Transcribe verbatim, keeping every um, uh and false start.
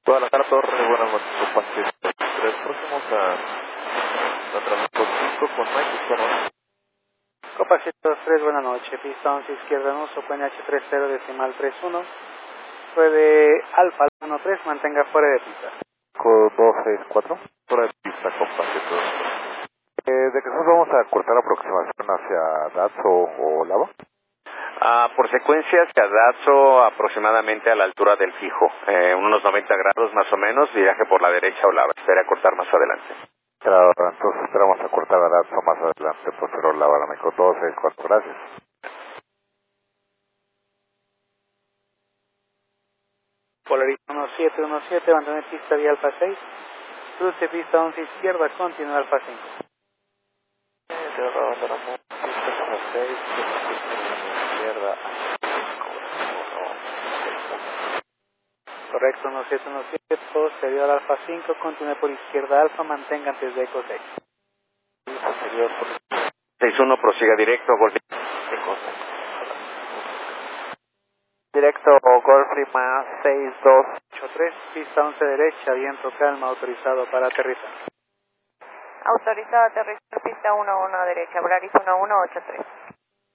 Guadalajara Torre, buenas noches, compañía tres, próximos a la transmisión cinco con Mike, bueno. Copa siete dos tres, buenas noches, pista once izquierda nuso, P N H tres cero decimal tres uno, ruede Alfa uno tres, mantenga fuera de pista. Code dos seis cuatro, fuera de pista, compañía dos. Eh, ¿De qué nos vamos a cortar aproximación hacia Dazo o Lava? Ah, por secuencia hacia Dazo aproximadamente a la altura del fijo, eh, unos noventa grados más o menos, viraje por la derecha o Lava, espera cortar más adelante. Claro, entonces esperamos a cortar a Dazo más adelante, posterior Lava, México dos seis cuatro, gracias. Polaris uno siete uno siete, abandone pista vía Alfa seis, cruce pista once izquierda, continúa Alfa cinco. Correcto, uno siete uno siete, posterior al Alfa cinco, continúe por izquierda Alfa, mantenga antes de Eco seis. Posterior por seis uno, prosiga directo, golpe. Directo Golfrey más seis dos ocho tres, pista once derecha, viento calma, autorizado para aterrizar. Autorizado aterrizar, pista uno uno derecha, Polaris uno uno ocho tres.